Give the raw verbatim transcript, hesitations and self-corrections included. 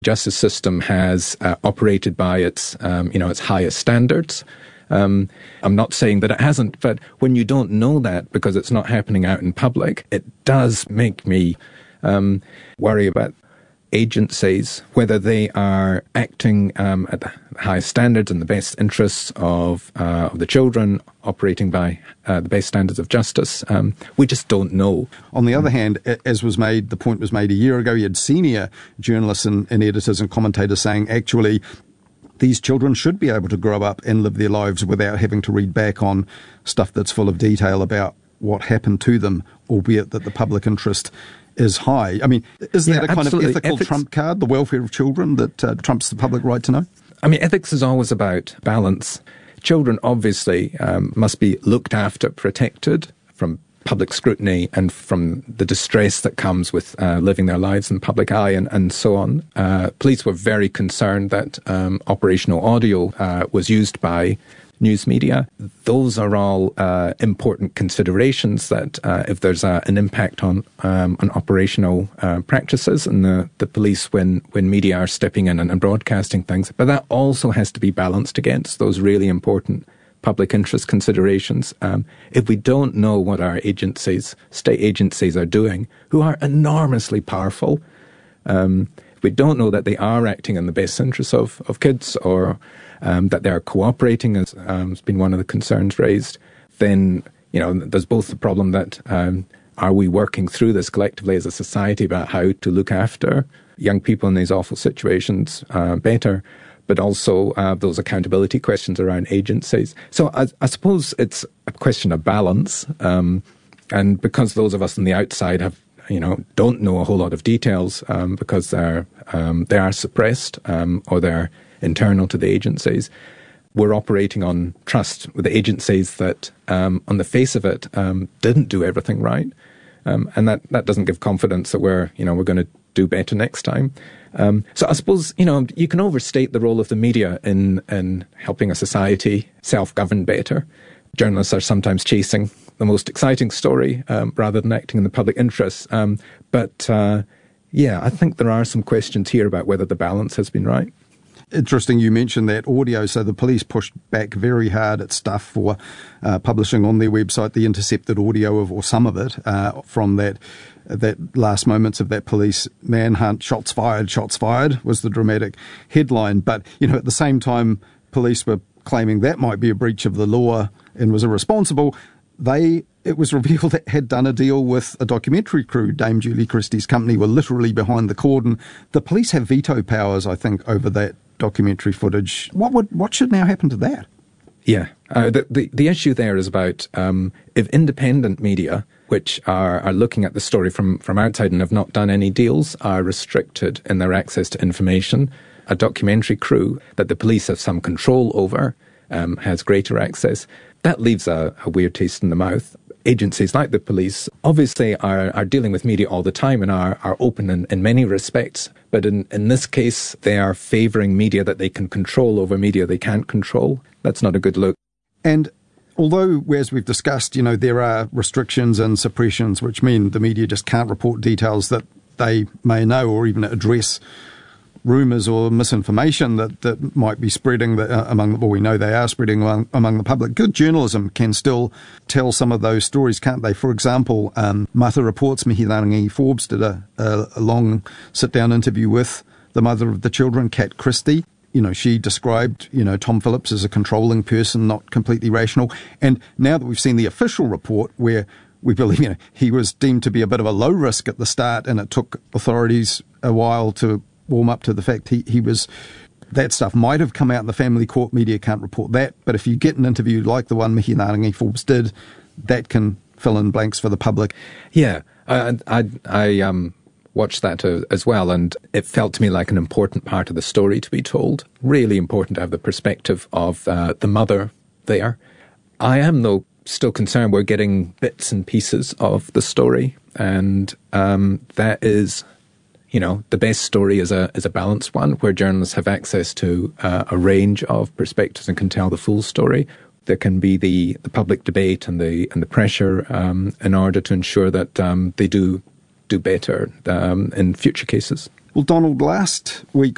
justice system has uh, operated by its, um, you know, its highest standards. Um, I'm not saying that it hasn't, but when you don't know that because it's not happening out in public, it does make me um, worry about agencies, whether they are acting um, at the highest standards in the best interests of, uh, of the children, operating by uh, the best standards of justice. Um, we just don't know. On the other hand, as was made, the point was made a year ago, you had senior journalists and, and editors and commentators saying, actually, these children should be able to grow up and live their lives without having to read back on stuff that's full of detail about what happened to them, albeit that the public interest is high. I mean, is yeah, that a kind absolutely. of ethical ethics, trump card, the welfare of children, that uh, trumps the public right to know? I mean, ethics is always about balance. Children obviously um, must be looked after, protected from public scrutiny and from the distress that comes with uh, living their lives in the public eye and, and so on. Uh, police were very concerned that um, operational audio uh, was used by news media. Those are all uh, important considerations that uh, if there's a, an impact on um, on operational uh, practices and the, the police when, when media are stepping in and, and broadcasting things. But that also has to be balanced against those really important public interest considerations. Um, if we don't know what our agencies, state agencies are doing, who are enormously powerful, um, if we don't know that they are acting in the best interests of, of kids or Um, that they're cooperating, as um, has been one of the concerns raised, then, you know, there's both the problem that um, are we working through this collectively as a society about how to look after young people in these awful situations uh, better, but also uh, those accountability questions around agencies. So I, I suppose it's a question of balance, um, and because those of us on the outside have, you know, don't know a whole lot of details um, because they're um, they are suppressed um, or they're internal to the agencies, we're operating on trust with the agencies that, um, on the face of it, um, didn't do everything right, um, and that, that doesn't give confidence that we're, you know, we're going to do better next time. Um, so I suppose, you know, you can overstate the role of the media in in helping a society self-govern better. Journalists are sometimes chasing the most exciting story um, rather than acting in the public interest. Um, but uh, yeah, I think there are some questions here about whether the balance has been right. Interesting you mentioned that audio. So the police pushed back very hard at Stuff for uh, publishing on their website the intercepted audio of, or some of it, uh, from that that last moments of that police manhunt. Shots fired, shots fired was the dramatic headline. But, you know, at the same time, police were claiming that might be a breach of the law and was irresponsible. They, it was revealed that had done a deal with a documentary crew. Dame Julie Christie's company were literally behind the cordon. The police have veto powers, I think, over that documentary footage. What would what should now happen to that? Yeah, uh, the, the the issue there is about um, if independent media, which are, are looking at the story from, from outside and have not done any deals, are restricted in their access to information. A documentary crew that the police have some control over um, has greater access. That leaves a, a weird taste in the mouth. Agencies like the police obviously are, are dealing with media all the time and are, are open in, in many respects. But in, in this case, they are favouring media that they can control over media they can't control. That's not a good look. And although, as we've discussed, you know, there are restrictions and suppressions which mean the media just can't report details that they may know or even address rumours or misinformation that, that might be spreading the, uh, among, well, we know they are spreading among, among the public. Good journalism can still tell some of those stories, can't they? For example, um, Mata Reports, Mihirangi Forbes did a, a, a long sit-down interview with the mother of the children, Kat Christie. You know, she described, you know, Tom Phillips as a controlling person, not completely rational. And now that we've seen the official report where we believe, you know, he was deemed to be a bit of a low risk at the start and it took authorities a while to warm up to the fact he, he was, that stuff might have come out in the family court, media can't report that, but if you get an interview like the one Mihirangi Forbes did, that can fill in blanks for the public. Yeah, I, I, I um, watched that uh, as well, and it felt to me like an important part of the story to be told. Really important to have the perspective of uh, the mother there. I am, though, still concerned we're getting bits and pieces of the story, and um, that is... You know, the best story is a is a balanced one where journalists have access to uh, a range of perspectives and can tell the full story. There can be the, the public debate and the and the pressure um, in order to ensure that um, they do do better um, in future cases. Well, Donald, last week